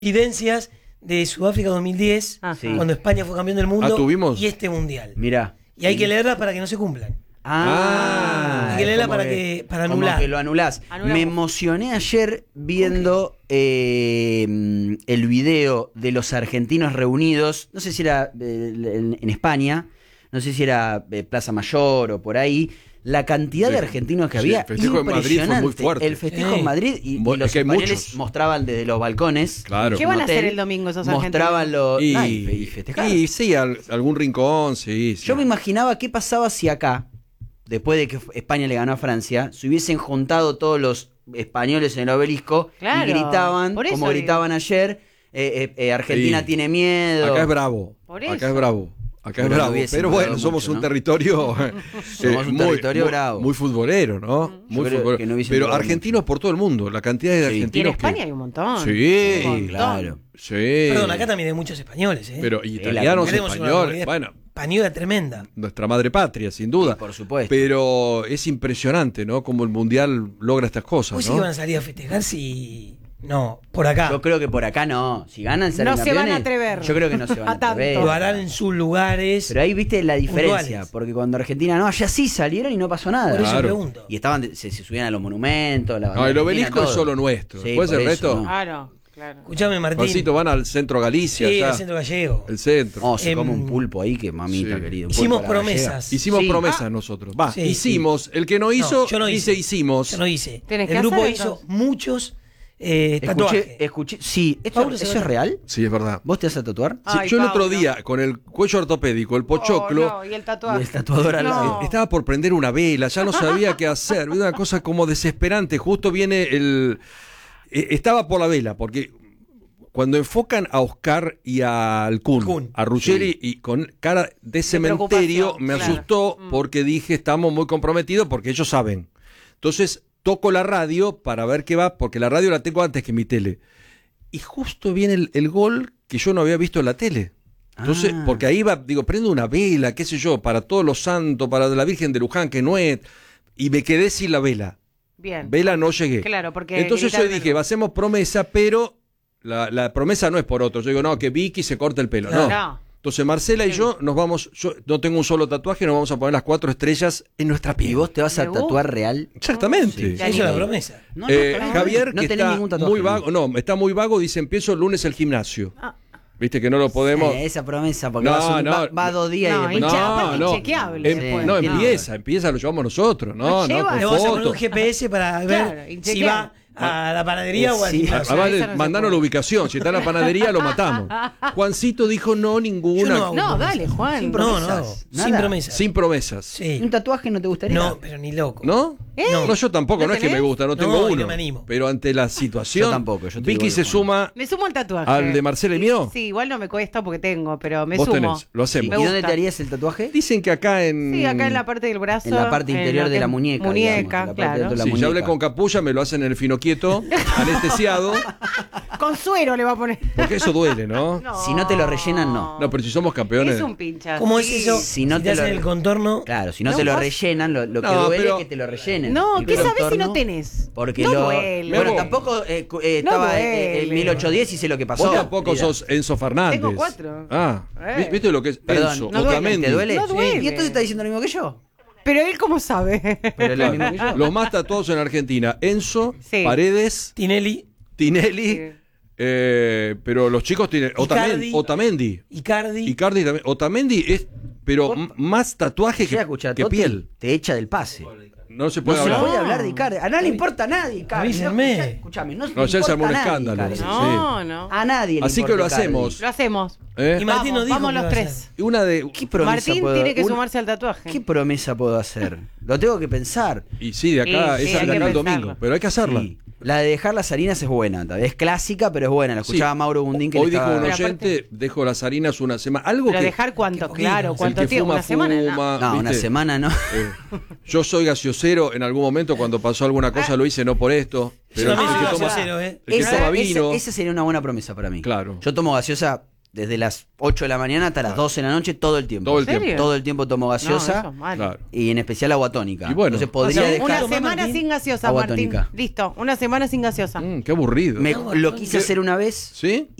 Evidencias de Sudáfrica 2010, cuando España fue campeón del mundo, ¿tuvimos? y este mundial. Mirá. Y hay que leerlas para que no se cumplan. Hay que leerlas para anular. Como que lo anulás. Anulamos. Me emocioné ayer viendo el video de los argentinos reunidos. No sé si era en España, no sé si era Plaza Mayor o por ahí. La cantidad de argentinos que había, el festejo en Madrid fue muy fuerte. El festejo en Madrid y los es que hay españoles muchos. mostraban desde los balcones. Claro. ¿Qué van a hotel, hacer el domingo esos argentinos? mostraban los Y festejaban. y sí, algún rincón, sí. Yo me imaginaba qué pasaba si acá, después de que España le ganó a Francia, se hubiesen juntado todos los españoles en el obelisco Claro, y gritaban, por eso como digo. gritaban ayer, Argentina Sí. tiene miedo. Acá es bravo. Por Acá eso. es bravo. Acá es Pero bravo. no hubiese Pero durado bueno, somos mucho, un ¿no? territorio. Somos un territorio bravo. Muy futbolero, ¿no? Muy creo futbolero. que no hubiese Pero durado argentinos por todo el mundo. La cantidad de Sí. Y en argentinos España hay un montón. Sí, Un montón. claro. Sí. Perdón, acá también hay muchos españoles, ¿eh? Pero italianos, Tenemos una españoles. comunidad Bueno, española tremenda. nuestra madre patria, sin duda. Sí, por supuesto. Pero es impresionante, ¿no? Cómo el mundial logra estas cosas, ¿Vos sí ¿no? que van a salir a festejar si...? No, por acá. Yo creo que por acá no. Si ganan, salen No se van a campeones, atrever. Yo creo que no se van a A tanto. atrever. Lo harán en sus lugares. Pero ahí viste la diferencia, puntuales. porque cuando Argentina no, allá sí salieron y no pasó nada. Por eso Claro. pregunto. Y estaban, se subían a los monumentos. La No, el bandera obelisco argentina, es todo. solo nuestro. Sí, Después por el eso, resto. no. Claro, claro. Escuchame, Martín. Juancito, van al centro Galicia, Sí, allá. al centro gallego. El centro. Oh, se Em, come un pulpo ahí, que mamita sí. querido. un Hicimos pulpo a la gallega. promesas. Hicimos Sí. promesas nosotros. Va, Sí, hicimos. El que no hizo, yo no dice hice. hicimos. Yo no hice. Tenés El que grupo hacer, hizo entonces. muchos tatuajes. Escuché, sí, Paulo se ¿eso va es a- real? Sí, es verdad. ¿Vos te vas a tatuar? Sí, Ay, yo el otro Paulo. día, con el cuello ortopédico, el pochoclo, Oh, no, y el tatuaje. Y el tatuador al lado. estaba por prender una vela, ya no sabía qué hacer. Una cosa como desesperante. Justo viene estaba por la vela, porque cuando enfocan a Oscar y al Kun, a Ruggeri, y con cara de cementerio, preocupación, me claro. asustó porque dije, estamos muy comprometidos porque ellos saben. Entonces toco la radio para ver qué va, porque la radio la tengo antes que mi tele. Y justo viene el gol que yo no había visto en la tele. Entonces, porque ahí va, digo, prendo una vela, qué sé yo, para todos los santos, para la Virgen de Luján, que no es, y me quedé sin la vela. Bien. Vela no llegué. Claro, porque Entonces yo gritaron dije, el- hacemos promesa, pero la promesa no es por otro. Yo digo, no, que Vicky se corte el pelo. No. No. Entonces Marcela y yo nos vamos, yo no tengo un solo tatuaje, nos vamos a poner las 4 estrellas en nuestra piel. ¿Y vos te vas a Me gusta. tatuar real? Exactamente. Sí. Esa es la promesa. No, Javier, no que tenés está ningún tatuaje. muy vago, no, está muy vago, dice, empiezo el lunes el gimnasio. Ah. Viste que no lo podemos... Esa promesa, porque No, va 2 días No, y después... aparte inchequeable después. no, Sí. empieza, lo llevamos nosotros, no, No no, lleva. con Le vamos a poner un fotos. GPS para Claro, ver si inchequeable. va a la panadería o al Sí. gimnasio. Además, Esa no se mandanos puede. la ubicación. Si está en la panadería, lo matamos. Juancito dijo no, ninguna. Yo no hago No, promesas. dale, Juan. Sin No, promesas. no No, hago. sin Nada. promesas. Sin promesas. Sí. ¿Un tatuaje no te gustaría? No, pero ni loco. ¿No? No. No, yo tampoco, ¿No no es que tenés? me gusta, no tengo No, y uno. no me animo. Pero ante la situación. Yo tampoco, yo estoy Vicky igual se que Juan. suma Me sumo al tatuaje. al de Marcela y mío. Sí, igual no me cuesta porque tengo, pero me Vos sumo. tenés, lo hacemos. Me ¿Y dónde gusta. te harías el tatuaje? Dicen que acá en. Sí, acá en la parte del brazo. En la parte interior lo de que la es muñeca, Muñeca, digamos, la parte claro. de la Sí, ya hablé muñeca. con Capulla, me lo hacen en el finoquieto, anestesiado. Con suero le va a poner. Porque eso duele, ¿no? Si no te lo rellenan, no. No, pero si somos campeones. Es un pinchazo. ¿Cómo es eso? Si no te te lo- hacen el contorno. Claro, si no ¿No te lo vos? rellenan, lo que No, duele pero- es que te lo rellenen. No, El ¿qué sabés si contorno, no tenés? Porque No lo... duele. Bueno, Vos- tampoco estaba duele. en 1810 y sé lo que pasó. Vos tampoco Mira. sos Enzo Fernández. Tengo 4. Ah, ¿viste lo que es Perdón, Enzo? no duele. Otamendi. ¿Te duele? No duele. Y entonces está diciendo lo mismo que yo. Pero él, ¿cómo sabe? Pero es lo mismo que yo. Los más tatuados en Argentina, Enzo, Sí. Paredes, Tinelli, Tinelli, Sí. pero los chicos tienen Icardi. Otamendi. Icardi. Icardi también. Otamendi es, pero más tatuaje Llega a escuchar que Totti, piel. te echa del pase. No se No puede se hablar. puede hablar de Icardi. A nadie le importa a nadie, Icardi. Avísenme. No, escúchame, no, No, ya se armó un importa a nadie, escándalo. Icardi. Sí. No, no. A nadie le Así que importa lo Icardi. hacemos. Lo hacemos. ¿Eh? Y Martín no dijo Vamos que los iba a tres. hacer. Una de. ¿Qué promesa Martín puedo tiene que una- sumarse al tatuaje. ¿Qué promesa puedo hacer? Lo tengo que pensar. Y sí, de acá, Sí, sí, esa hay de que acá el pensarlo. domingo. Pero hay que hacerla. Sí. La de dejar las harinas es buena. Es clásica, pero es buena. La escuchaba Sí. Mauro Gundín que Hoy le dijo un estaba... Pero oyente, dejo las harinas una semana. Algo Pero que. dejar cuánto, que claro, el cuánto el que tiempo, fuma, una semana. ¿no? fuma. No, una ¿viste? semana no. Yo soy gaseosero en algún momento cuando pasó alguna cosa lo hice no por esto. Pero Yo también el soy que toma, gaseosero, ¿eh? el que toma vino. Esa sería una buena promesa para mí. Claro. Yo tomo gaseosa desde las 8 de la mañana hasta las 12 de la noche, todo el tiempo. Todo el ¿En serio? tiempo. Todo el tiempo tomo No, gaseosa eso es malo. Claro. y en especial agua tónica. Y bueno, entonces podría o sea, dejar... Una Martín. semana sin gaseosa, Agua Martín. tónica. Listo, una semana sin gaseosa. Qué aburrido. Lo quise hacer una vez ¿Sí?